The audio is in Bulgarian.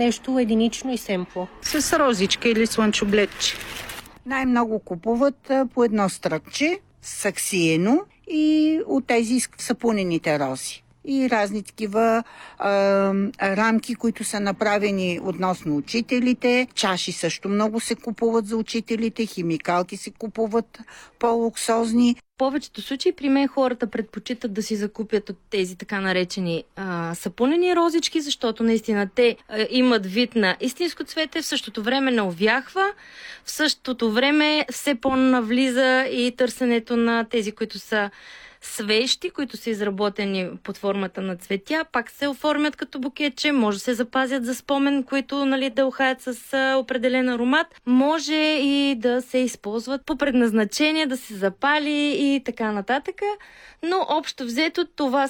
нещо единично и семпло. С розичка или слънчогледче. Най-много купуват по едно стръкче, саксиено и от тези сапунените рози. И разни такива рамки, които са направени относно учителите. Чаши също много се купуват за учителите, химикалки се купуват по-луксозни. В повечето случаи при мен хората предпочитат да си закупят от тези така наречени сапунени розички, защото наистина те имат вид на истинско цвете, в същото време не увяхва, в същото време все по-навлиза и търсенето на тези, които са свещи, които са изработени под формата на цветя, пак се оформят като букетче, може да се запазят за спомен, които да ухаят с определен аромат, може и да се използват по предназначение, да се запали и така нататък. Но общо взето това